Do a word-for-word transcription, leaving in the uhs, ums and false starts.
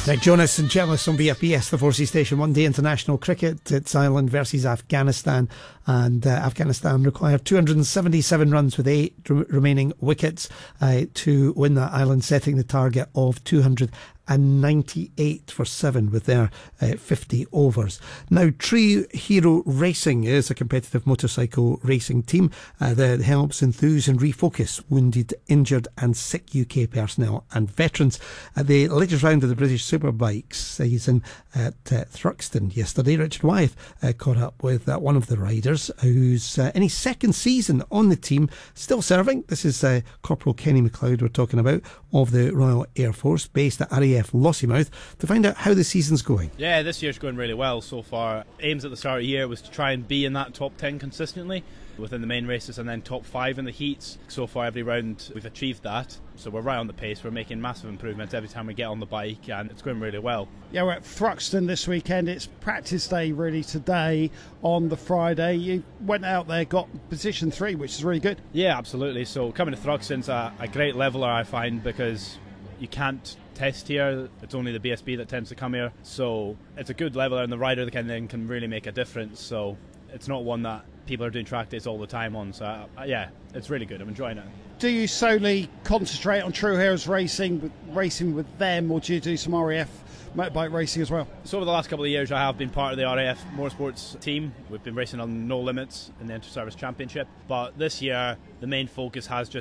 Now, Jonas and Jealous on B F B S, the Forsey Station. One day international cricket. It's Ireland versus Afghanistan, and uh, Afghanistan required two hundred seventy-seven runs with eight r- remaining wickets uh, to win that. Ireland setting the target of two hundred ninety-eight for seven with their uh, fifty overs. Now, Tree Hero Racing is a competitive motorcycle racing team uh, that helps enthuse and refocus wounded, injured and sick U K personnel and veterans. At the latest round of the British Superbikes season at uh, Thruxton yesterday, Richard Wyeth uh, caught up with uh, one of the riders who's uh, in his second season on the team, still serving. This is uh, Corporal Kenny McLeod we're talking about, of the Royal Air Force, based at R A F Lossiemouth, to find out how the season's going. Yeah, this year's going really well so far. Aims at the start of the year was to try and be in that top ten consistently within the main races, and then top five in the heats. So far every round we've achieved that, so we're right on the pace. We're making massive improvements every time we get on the bike, and it's going really well. Yeah, we're at Thruxton this weekend. It's practice day really today on the Friday. You went out there, got position three, which is really good. Yeah, absolutely. So coming to Thruxton's a, a great leveler, I find, because you can't test here. It's only the B S B that tends to come here, so it's a good leveler, and the rider can then can really make a difference. So it's not one that people are doing track days all the time on. So uh, yeah, it's really good. I'm enjoying it. Do you solely concentrate on True Heroes racing, with, racing with them, or do you do some R A F motorbike racing as well? So over the last couple of years I have been part of the R A F Motorsports team. We've been racing on No Limits in the Inter-Service Championship, but this year the main focus has just